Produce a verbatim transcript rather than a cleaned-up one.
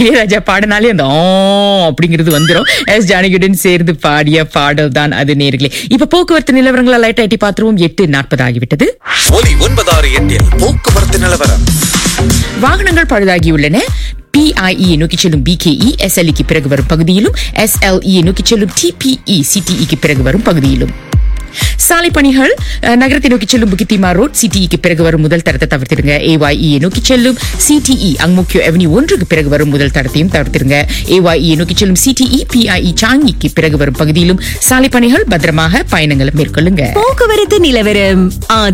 இளையராஜா பாடினாலே அந்த ஆ அப்படிங்கிறது வந்துரும். எஸ் ஜானகியுடன் சேர்ந்து பாடிய பாடல் தான் அது நேர்களே. இப்ப போக்குவரத்து நிலவரங்களை லைட்டா எட்டி பார்த்துருவோம். எட்டு நாற்பது ஆகிவிட்டது. ஒலி ஒன்பதாறு எட்டில் போக்குவரத்து நிலவரம். வாகனங்கள் பழுதாகியுள்ளன. பிஐஇ நோக்கி செல்லும் பிகேஇ எஸ்எல்இக்கு பிறகு வரும் பகுதியிலும், எஸ்எல்இ நோக்கி செல்லும் டிபிஇ சிடிஇக்கு பிறகு வரும் பகுதியிலும். சாலை பணிகள் நகரத்தை நோக்கி செல்லும் புகித்திமா ரோட் சிடிஇக்கு பிறகு வரும் முதல் தடத்தை தவிர்த்திருங்க. ஏஒய்இ நோக்கி செல்லும் சிடிஇ அங்முக்கியோ அவென்யூ ஒன்றுக்கு பிறகு வரும் முதல் தடத்தையும் தவிர்த்திருங்க. ஏஒய்இ நோக்கி செல்லும் சிடிஇ பிஐஇ சாங்கிக்கு பிறகு வரும் பகுதியிலும் சாலை பணிகள். பத்திரமாக பயணங்களை மேற்கொள்ளுங்க. போக்குவரத்து நிலவரம்.